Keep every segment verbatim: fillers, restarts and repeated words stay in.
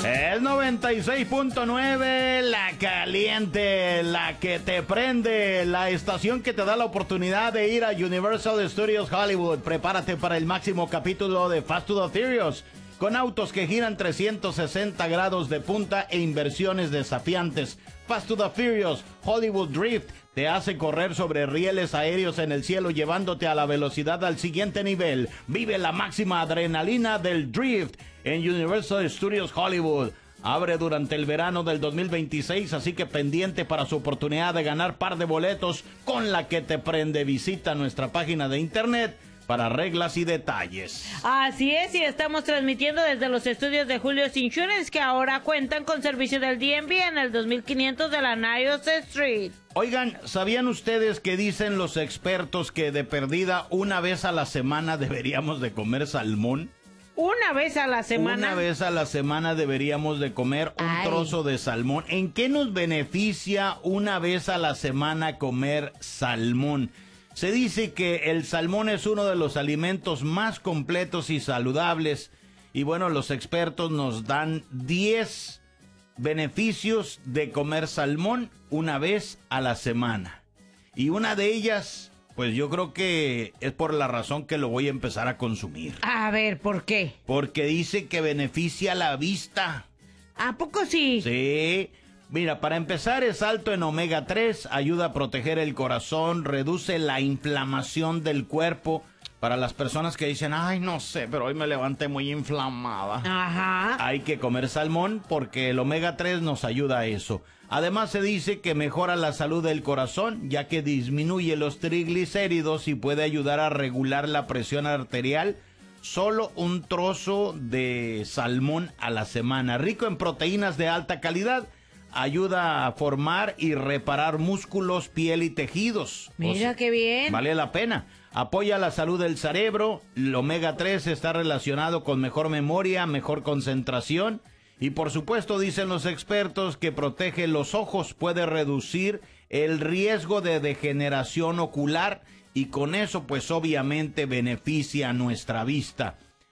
Es noventa y seis punto nueve, la caliente, la que te prende, la estación que te da la oportunidad de ir a Universal Studios Hollywood. Prepárate para el máximo capítulo de Fast to the Furious, con autos que giran trescientos sesenta grados de punta e inversiones desafiantes. Fast to the Furious Hollywood Drift te hace correr sobre rieles aéreos en el cielo, llevándote a la velocidad al siguiente nivel. Vive la máxima adrenalina del drift en Universal Studios Hollywood. Abre durante el verano del dos mil veintiséis, así que pendiente para su oportunidad de ganar par de boletos con la que te prende. Visita nuestra página de internet para reglas y detalles. Así es, y estamos transmitiendo desde los estudios de Julio's Insurance, que ahora cuentan con servicio del D M V en el dos mil quinientos de la Niles Street. Oigan, ¿sabían ustedes que dicen los expertos que de perdida una vez a la semana deberíamos de comer salmón? Una vez a la semana. Una vez a la semana deberíamos de comer un Ay. trozo de salmón. ¿En qué nos beneficia una vez a la semana comer salmón? Se dice que el salmón es uno de los alimentos más completos y saludables. Y bueno, los expertos nos dan diez beneficios de comer salmón una vez a la semana. Y una de ellas, pues yo creo que es por la razón que lo voy a empezar a consumir. A ver, ¿por qué? Porque dice que beneficia la vista. ¿A poco sí? Sí. Mira, para empezar es alto en omega tres, ayuda a proteger el corazón, reduce la inflamación del cuerpo. Para las personas que dicen, ay, no sé, pero hoy me levanté muy inflamada. Ajá. Hay que comer salmón porque el omega tres nos ayuda a eso. Además se dice que mejora la salud del corazón, ya que disminuye los triglicéridos y puede ayudar a regular la presión arterial. Solo un trozo de salmón a la semana, rico en proteínas de alta calidad. Ayuda a formar y reparar músculos, piel y tejidos. Mira, O sea, qué bien. Vale la pena. Apoya la salud del cerebro. El omega tres está relacionado con mejor memoria, mejor concentración. Y por supuesto, dicen los expertos, que protege los ojos, puede reducir el riesgo de degeneración ocular. Y con eso, pues obviamente beneficia a nuestra vista.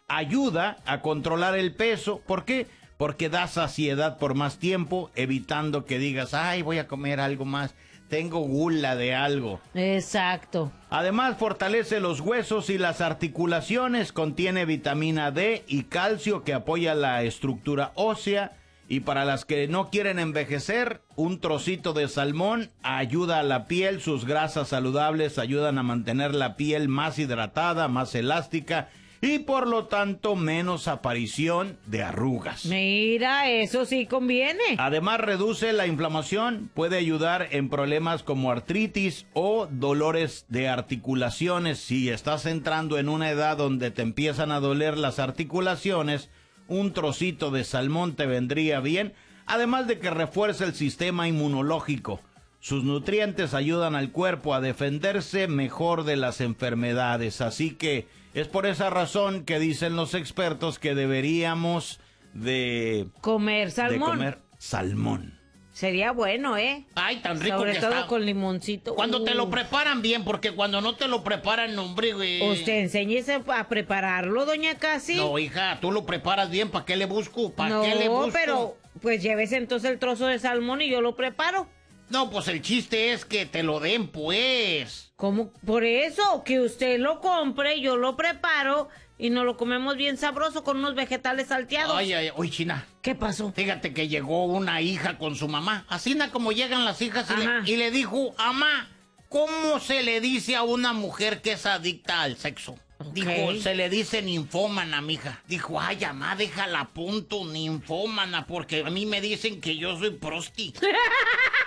Ayuda a controlar el peso. ¿Por qué? Porque da saciedad por más tiempo, evitando que digas, ay, voy a comer algo más, tengo gula de algo. Exacto. Además, fortalece los huesos y las articulaciones, contiene vitamina D y calcio que apoya la estructura ósea. Y para las que no quieren envejecer, un trocito de salmón ayuda a la piel, sus grasas saludables ayudan a mantener la piel más hidratada, más elástica, y por lo tanto menos aparición de arrugas. Mira, eso sí conviene. Además reduce la inflamación, puede ayudar en problemas como artritis o dolores de articulaciones. Si estás entrando en una edad donde te empiezan a doler las articulaciones, un trocito de salmón te vendría bien, además de que refuerza el sistema inmunológico. Sus nutrientes ayudan al cuerpo a defenderse mejor de las enfermedades, así que es por esa razón que dicen los expertos que deberíamos de Comer salmón. de comer salmón. Sería bueno, ¿eh? Ay, tan rico Sobre que todo está. con limoncito. Cuando te lo Uh. preparan bien, porque cuando no te lo preparan, hombre, güey. Usted enséñese a prepararlo, doña Casi. No, hija, tú lo preparas bien, ¿para qué le busco? ¿Para No, qué le busco? pero pues llévese entonces el trozo de salmón y yo lo preparo. No, pues el chiste es que te lo den, pues. ¿Cómo? Por eso, que usted lo compre, yo lo preparo y nos lo comemos bien sabroso con unos vegetales salteados. Ay, ay, oye, China. ¿Qué pasó? Fíjate que llegó una hija con su mamá. Así na como llegan las hijas y Ajá. le, y le dijo, mamá, ¿cómo se le dice a una mujer que es adicta al sexo? Ok. Dijo, se le dice ninfómana, mija. Dijo, ay, mamá, déjala a punto, ninfómana, porque a mí me dicen que yo soy prosti.